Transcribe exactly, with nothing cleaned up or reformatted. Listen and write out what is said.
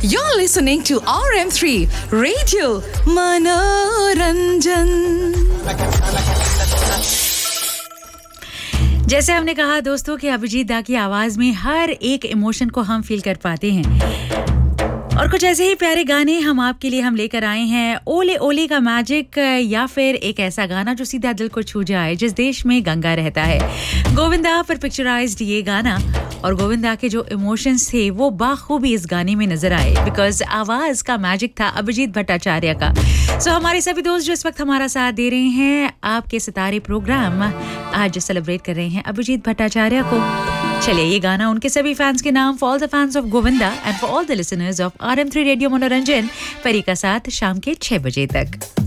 You're listening to R M three Radio Manoranjan. जैसे हमने कहा दोस्तों कि अभिजीत दा की आवाज में हर एक इमोशन को हम फील कर पाते हैं और कुछ ऐसे ही प्यारे गाने हम आपके लिए हम लेकर आए हैं ओले ओले का मैजिक या फिर एक ऐसा गाना जो सीधा दिल को छू जाए जिस देश में गंगा रहता है गोविंदा पर पिक्चराइज्ड ये गाना और गोविंदा के जो इमोशंस थे वो बाखूबी इस गाने में नजर आए बिकॉज आवाज का मैजिक था अभिजीत भट्टाचार्य का सो so, हमारे सभी दोस्त जो इस वक्त हमारा साथ दे रहे हैं आपके सितारे प्रोग्राम आज सेलिब्रेट कर रहे हैं अभिजीत भट्टाचार्य को चलिए ये गाना उनके सभी फैंस के नाम for all the fans of Govinda and for all the listeners of R M three radio मनोरंजन परी का साथ शाम के छह बजे तक